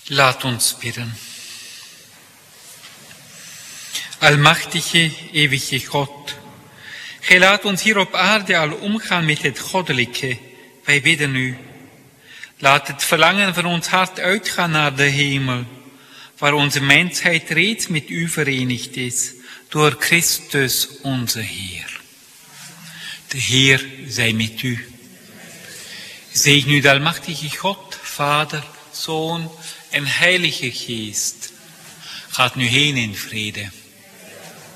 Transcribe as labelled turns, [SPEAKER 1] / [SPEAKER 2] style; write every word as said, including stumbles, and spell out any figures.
[SPEAKER 1] Laat ons bidden. Almachtige, eeuwige God, Gij laat ons hier op aarde al omgaan met het goddelijke. Wij bidden u. Laat het verlangen van ons hart uitgaan naar de hemel, waar onze mensheid reeds met u verenigd is, door Christus onze Heer. De Heer zij met u. Zegen u de almachtige God, Vader, Zoon en Heilige Geest. Gaat nu heen in vrede.